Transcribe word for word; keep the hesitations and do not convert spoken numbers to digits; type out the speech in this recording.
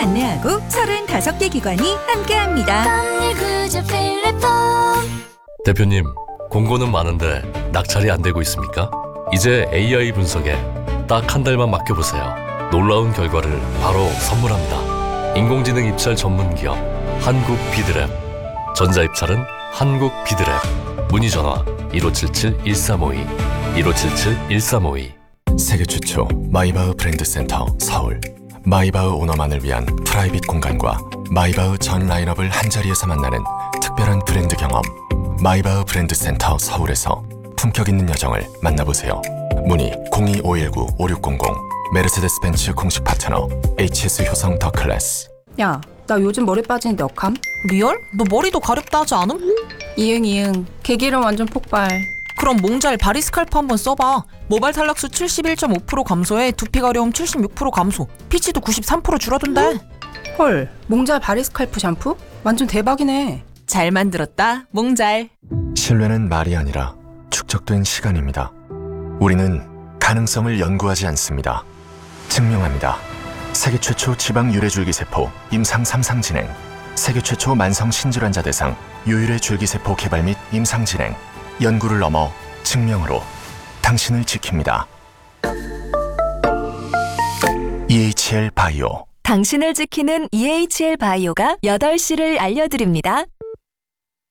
안내하고 서른다섯 개 기관이 함께합니다. 대표님, 공고는 많은데 낙찰이 안 되고 있습니까? 이제 에이아이 분석에 딱 한 달만 맡겨보세요. 놀라운 결과를 바로 선물합니다. 인공지능 입찰 전문 기업 한국 비드랩. 전자입찰은 한국 비드랩. 문의 전화 일오칠칠 일삼오이 일오칠칠 일삼오이. 세계 최초 마이바흐 브랜드 센터 서울. 마이바흐 오너만을 위한 프라이빗 공간과 마이바흐 전 라인업을 한자리에서 만나는 특별한 브랜드 경험. 마이바흐 브랜드 센터 서울에서 품격 있는 여정을 만나보세요. 문의 공이오일구 오육공공. 메르세데스 벤츠 공식 파트너 에이치에스 효성 더 클래스. 야, 나 요즘 머리 빠지는데 억함? 리얼? 너 머리도 가렵다 하지 않음? 이응 이응 개기름 완전 폭발. 그럼 몽잘 바리스칼프 한번 써봐. 모발 탈락수 칠십일 점 오 퍼센트 감소에 두피 가려움 칠십육 퍼센트 감소, 피치도 구십삼 퍼센트 줄어든대. 헐, 몽잘 바리스칼프 샴푸? 완전 대박이네. 잘 만들었다, 몽잘. 신뢰는 말이 아니라 축적된 시간입니다. 우리는 가능성을 연구하지 않습니다. 증명합니다. 세계 최초 지방 유래 줄기세포 임상 삼 상 진행. 세계 최초 만성 신질환자 대상 유유래 줄기세포 개발 및 임상 진행. 연구를 넘어 증명으로 당신을 지킵니다. 이에이치엘 바이오. 당신을 지키는 이에이치엘 바이오가 여덟 시를 알려드립니다.